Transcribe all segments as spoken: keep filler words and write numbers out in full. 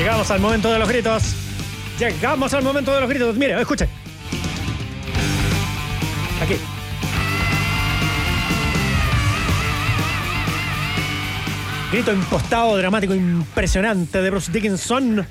Llegamos al momento de los gritos. Llegamos al momento de los gritos. Mire, escuche. Aquí. Grito impostado, dramático, impresionante de Bruce Dickinson.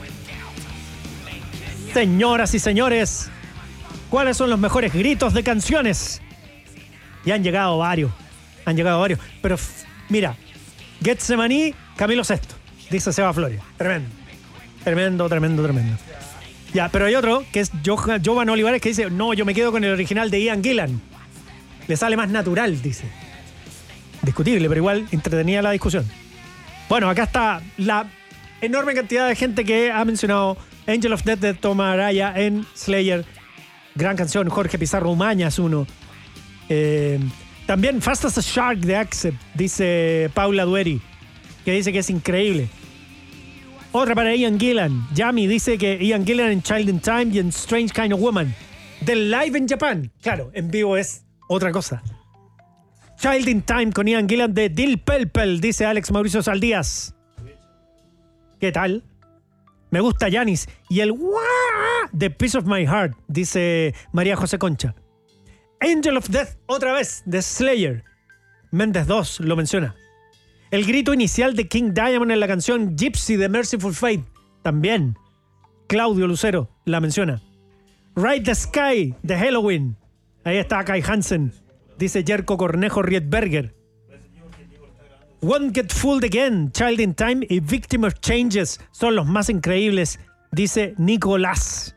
Señoras y señores, ¿cuáles son los mejores gritos de canciones? Y han llegado varios. Han llegado varios. Pero f- mira, Getsemaní, Camilo Sesto, dice Seba Flores. Tremendo. Tremendo, tremendo, tremendo. Ya, pero hay otro que es Johan, Jovan Olivares que dice, no, yo me quedo con el original de Ian Gillan. Le sale más natural, dice. Discutible, pero igual entretenía la discusión. Bueno, acá está la enorme cantidad de gente que ha mencionado Angel of Death de Tom Araya en Slayer. Gran canción, Jorge Pizarro Umaña es uno. Eh, también Fast as a Shark de Accept, dice Paula Dueri, que dice que es increíble. Otra para Ian Gillan. Yami dice que Ian Gillan en Child in Time y en Strange Kind of Woman. Del Live in Japan. Claro, en vivo es otra cosa. Child in Time con Ian Gillan de Dil Pelpel, dice Alex Mauricio Saldías. ¿Qué tal? Me gusta Janis. Y el Wah de Piece of My Heart, dice María José Concha. Angel of Death, otra vez, de Slayer. Méndez dos lo menciona. El grito inicial de King Diamond en la canción Gypsy de Merciful Fate, también. Claudio Lucero la menciona. Ride the Sky de Halloween. Ahí está Kai Hansen. Dice Jerko Cornejo Riedberger. Won't Get Fooled Again, Child in Time y Victim of Changes son los más increíbles, dice Nicolás.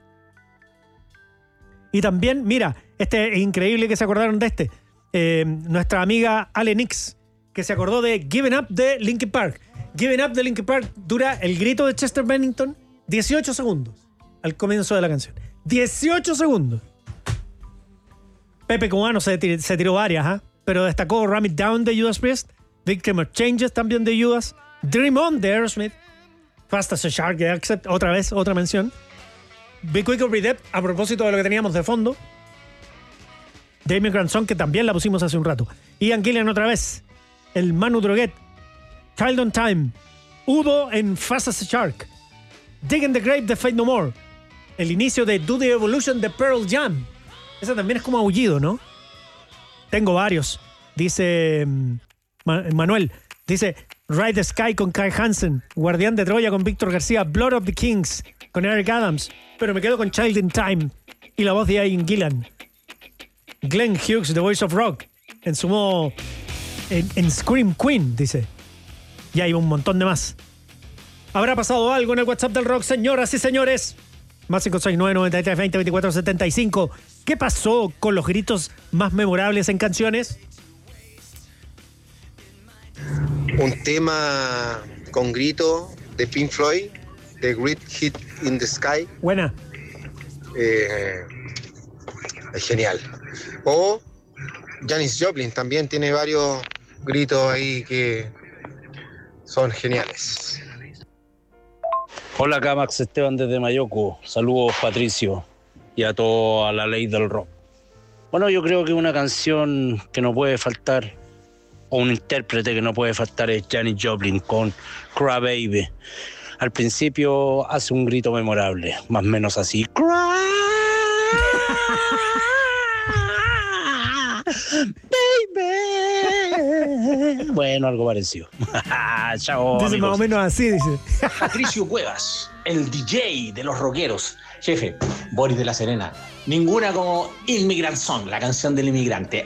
Y también, mira, este es increíble que se acordaron de este. Eh, nuestra amiga Ale Nix, que se acordó de Giving Up de Linkin Park. Giving Up de Linkin Park dura el grito de Chester Bennington dieciocho segundos al comienzo de la canción. dieciocho segundos. Pepe Cubano se, tir- se tiró varias, ¿eh? Pero destacó Ram It Down de Judas Priest, Victim of Changes también de Judas, Dream On de Aerosmith, Fast as a Shark de Accept, otra vez, otra mención. Be Quick or Be Dead, a propósito de lo que teníamos de fondo. Damien Grandson, que también la pusimos hace un rato. Ian Gillan otra vez. El Manu Droguet. Child on Time. Udo en Fast as a Shark. Dig in the Grave de Fate No More. El inicio de Do the Evolution de Pearl Jam. Ese también es como aullido, ¿no? Tengo varios. Dice um, Ma- Manuel. Dice Ride the Sky con Kai Hansen. Guardián de Troya con Víctor García. Blood of the Kings con Eric Adams. Pero me quedo con Child in Time. Y la voz de Ian Gillan. Glenn Hughes, The Voice of Rock. En su modo... En, en Scream Queen, dice. Y hay un montón de más. ¿Habrá pasado algo en el WhatsApp del rock, señoras y señores? Más cinco seis nueve, nueve tres, veinte, veinticuatro setenta y cinco. ¿Qué pasó con los gritos más memorables en canciones? Un tema con grito de Pink Floyd, The Great Hit in the Sky. Buena. Eh, es genial. O Janis Joplin también tiene varios gritos ahí que son geniales. Hola, acá Max Esteban desde Mayoco. Saludos, Patricio, y a toda la ley del rock. Bueno, yo creo que una canción que no puede faltar, o un intérprete que no puede faltar, es Janis Joplin con Cry Baby. Al principio hace un grito memorable, más o menos así. Cry Baby. Bueno, algo parecido. Chao, Dice amigos. más o menos así, dice. Patricio Cuevas, el D J de los rockeros. Jefe, Boris de la Serena. Ninguna como Immigrant Song, la canción del inmigrante.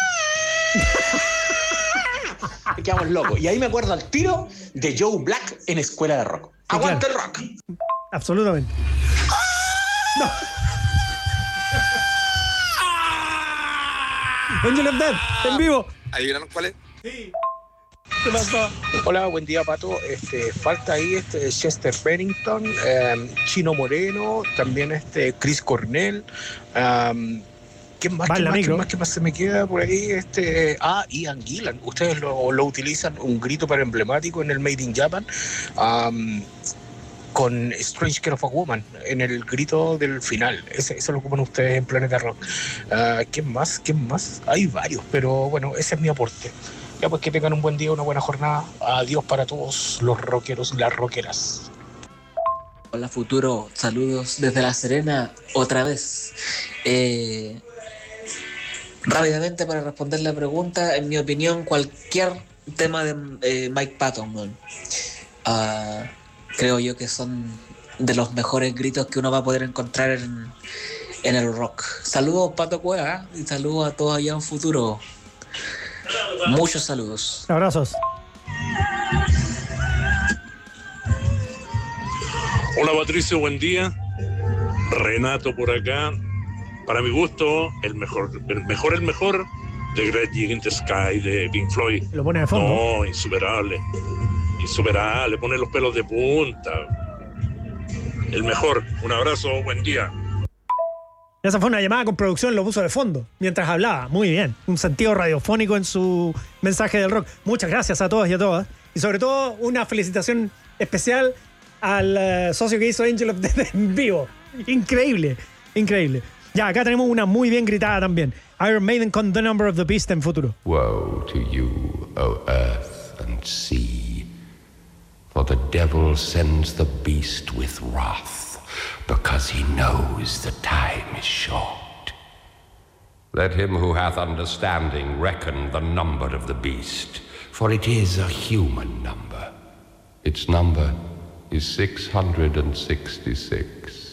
¡Ah! Quedamos locos. Y ahí me acuerdo al tiro de Joe Black en Escuela de Rock. ¡Aguante el rock! Absolutamente. No. Angel of Death, en vivo. ¿Adivinaron cuál es? Sí. ¿Qué pasó? Hola, buen día, Pato. Este, falta ahí este Chester Bennington, eh, Chino Moreno, también este Chris Cornell. Um, ¿Quién más, Va en ¿quién la más, micro. ¿quién más, ¿Quién más se me queda por ahí? Este, ah, Ian Gillan. Ustedes lo, lo utilizan, un grito para emblemático en el Made in Japan. Um, con Strange Kind of a Woman, en el grito del final. Ese, eso lo ocupan ustedes en Planeta Rock. Uh, ¿Quién más? ¿Quién más? Hay varios, pero bueno, ese es mi aporte. Ya pues que tengan un buen día, una buena jornada. Adiós para todos los rockeros y las rockeras. Hola futuro, saludos desde La Serena otra vez. Eh, rápidamente para responder la pregunta, en mi opinión cualquier tema de eh, Mike Patton, uh, creo yo que son de los mejores gritos que uno va a poder encontrar en, en el rock. Saludos Pato Cueva y saludos a todos allá en futuro. Muchos saludos. Abrazos. Hola Patricio, buen día. Renato por acá. Para mi gusto, el mejor, el mejor, el mejor de Great Gig in the Sky de Pink Floyd. Lo pone de fondo. No, insuperable. Insuperable, pone los pelos de punta. El mejor. Un abrazo, buen día. Esa fue una llamada con producción, lo puso de fondo mientras hablaba. Muy bien. Un sentido radiofónico en su mensaje del rock. Muchas gracias a todos y a todas. Y sobre todo, una felicitación especial al uh, socio que hizo Angel of Death en vivo. Increíble, increíble. Ya, acá tenemos una muy bien gritada también. Iron Maiden con The Number of the Beast en futuro. Woe to you, O earth and sea, for the devil sends the beast with wrath, because he knows the time is short. Let him who hath understanding reckon the number of the beast, for it is a human number. Its number is six hundred sixty-six.